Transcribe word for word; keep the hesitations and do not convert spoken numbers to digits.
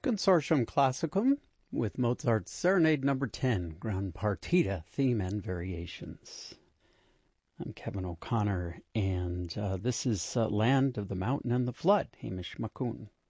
Consortium Classicum with Mozart's Serenade Number ten, Grand Partita theme and variations. I'm Kevin O'Connor, and uh, this is uh, Land of the Mountain and the Flood, Hamish Macoun.